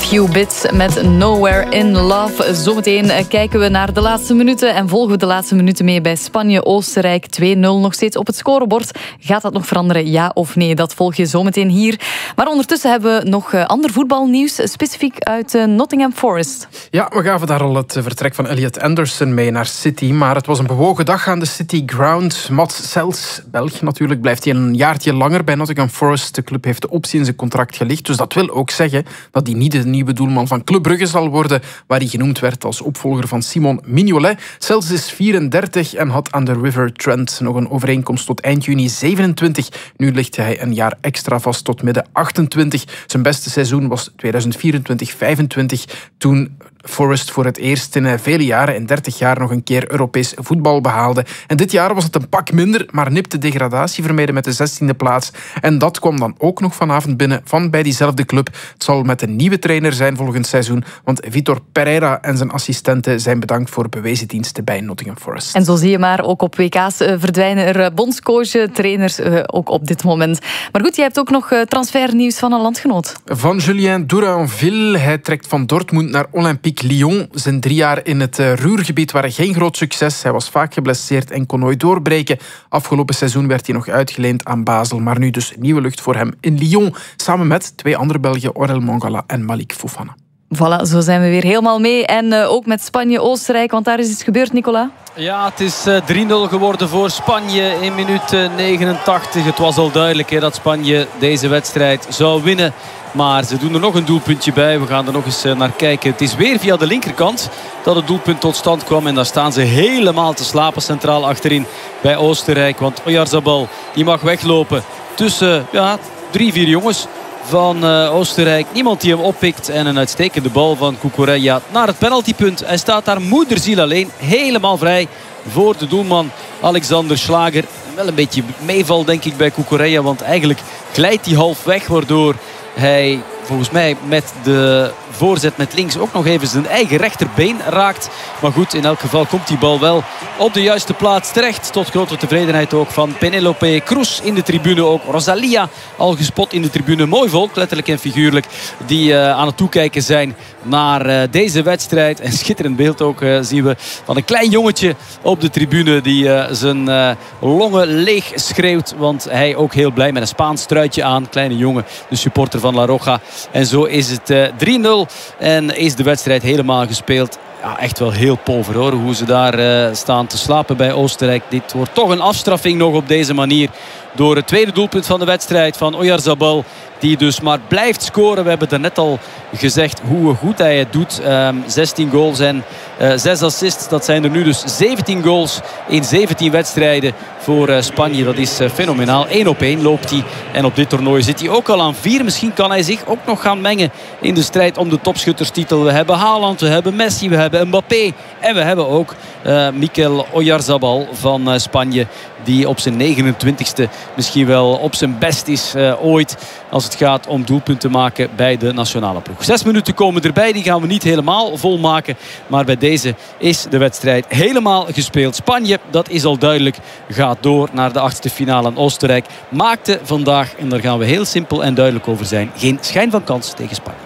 Few Bits met Nowhere in Love. Zometeen kijken we naar de laatste minuten en volgen we de laatste minuten mee bij Spanje-Oostenrijk. 2-0 nog steeds op het scorebord. Gaat dat nog veranderen, ja of nee? Dat volg je zometeen hier. Maar ondertussen hebben we nog ander voetbalnieuws, specifiek uit Nottingham Forest. Ja, we gaven daar al het vertrek van Elliot Anderson mee naar City. Maar het was een bewogen dag aan de City Ground. Mats Sels, Belg natuurlijk, blijft hij een jaartje langer bij Nottingham Forest. De club heeft de optie in zijn contract gelicht. Dus dat wil ook zeggen dat hij niet de nieuwe doelman van Club Brugge zal worden, waar hij genoemd werd als opvolger van Simon Mignolet. Sels is 34 en had aan de River Trent nog een overeenkomst tot eind juni 27. Nu ligt hij een jaar extra vast tot midden 28. Zijn beste seizoen was 2024-25, toen Forest voor het eerst in vele jaren, in 30 jaar, nog een keer Europees voetbal behaalde. En dit jaar was het een pak minder, maar nipte degradatie vermeden met de 16e plaats. En dat kwam dan ook nog vanavond binnen van bij diezelfde club. Het zal met een nieuwe trainer zijn volgend seizoen, want Vitor Pereira en zijn assistenten zijn bedankt voor bewezen diensten bij Nottingham Forest. En zo zie je maar, ook op WK's verdwijnen er bondscoaches, trainers, ook op dit moment. Maar goed, jij hebt ook nog transfernieuws van een landgenoot. Van Julien Douranville. Hij trekt van Dortmund naar Olympique Lyon. Zijn 3 jaar in het Ruhrgebied waren geen groot succes. Hij was vaak geblesseerd en kon nooit doorbreken. Afgelopen seizoen werd hij nog uitgeleend aan Basel, maar nu dus nieuwe lucht voor hem in Lyon. Samen met 2 andere Belgen, Orel Mangala en Malik Fofana. Voilà, zo zijn we weer helemaal mee. En ook met Spanje-Oostenrijk, want daar is iets gebeurd, Nicolas. Ja, het is 3-0 geworden voor Spanje in minuut 89. Het was al duidelijk dat Spanje deze wedstrijd zou winnen. Maar ze doen er nog een doelpuntje bij. We gaan er nog eens naar kijken. Het is weer via de linkerkant dat het doelpunt tot stand kwam. En daar staan ze helemaal te slapen centraal achterin bij Oostenrijk. Want Oyarzabal die mag weglopen tussen 3-4 jongens van Oostenrijk. Niemand die hem oppikt. En een uitstekende bal van Cucurella naar het penaltypunt. Hij staat daar moederziel alleen. Helemaal vrij voor de doelman Alexander Schlager. Wel een beetje meeval denk ik bij Cucurella. Want eigenlijk glijdt hij half weg. Waardoor hij volgens mij met de voorzet met links ook nog even zijn eigen rechterbeen raakt. Maar goed, in elk geval komt die bal wel op de juiste plaats terecht. Tot grote tevredenheid ook van Penelope Cruz in de tribune. Ook Rosalia al gespot in de tribune. Mooi volk, letterlijk en figuurlijk, die aan het toekijken zijn naar deze wedstrijd. En schitterend beeld ook zien we van een klein jongetje op de tribune die zijn longen leeg schreeuwt. Want hij ook heel blij met een Spaans truitje aan. Kleine jongen, de supporter van La Roja. En zo is het 3-0 en is de wedstrijd helemaal gespeeld. Ja, echt wel heel pover hoor, hoe ze daar staan te slapen bij Oostenrijk. Dit wordt toch een afstraffing nog op deze manier. Door het tweede doelpunt van de wedstrijd van Oyarzabal. Die dus maar blijft scoren. We hebben het net al gezegd hoe goed hij het doet. 16 goals en 6 assists. Dat zijn er nu dus 17 goals in 17 wedstrijden voor Spanje. Dat is fenomenaal. 1-op-1 loopt hij. En op dit toernooi zit hij ook al aan 4. Misschien kan hij zich ook nog gaan mengen in de strijd om de topschutterstitel. We hebben Haaland, we hebben Messi, we hebben Mbappé. En we hebben ook Mikel Oyarzabal van Spanje. Die op zijn 29ste misschien wel op zijn best is ooit. Als het gaat om doelpunten maken bij de nationale ploeg. 6 minuten komen erbij. Die gaan we niet helemaal volmaken. Maar bij deze is de wedstrijd helemaal gespeeld. Spanje, dat is al duidelijk, gaat door naar de 8e finale. En Oostenrijk maakte vandaag, en daar gaan we heel simpel en duidelijk over zijn, geen schijn van kans tegen Spanje.